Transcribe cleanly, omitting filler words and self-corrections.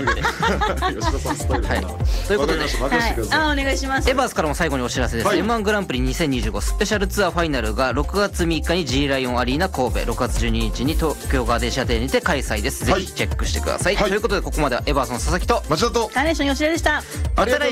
んで吉田さんスタイルだな、 ということで、 任せてください。 お願いします。 エバースからも最後にお知らせです、 はい、 M1 グランプリ2025スペシャルツアーファイナルが6月3日に G ライオンアリーナ神戸、6月12日に東京ガーデンシアターにて開催です。ぜひチェックしてください、ということでここまではエバースの佐々木と町田とカーネーション吉田でした。 ありがとうございました。